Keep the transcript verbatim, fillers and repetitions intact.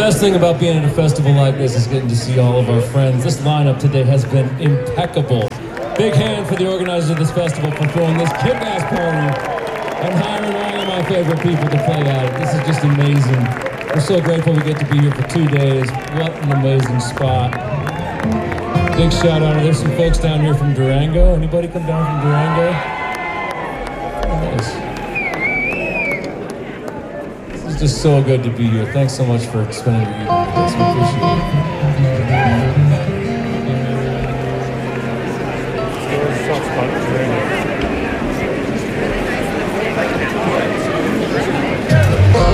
best thing about being at a festival like this is getting to see all of our friends. This lineup today has been impeccable. Big hand for the organizers of this festival for throwing this kick-ass party and hiring all of my favorite people to play at it. This is just amazing. We're so grateful we get to be here for two days. What an amazing spot. Big shout out. There's some folks down here from Durango. Anybody come down from Durango? Nice. This is just so good to be here. Thanks so much for spending your evening with us. We appreciate it.